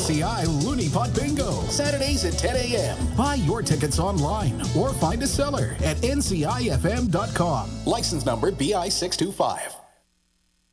NCI Looney Pot Bingo, Saturdays at 10 a.m. Buy your tickets online or find a seller at ncifm.com. License number BI 625.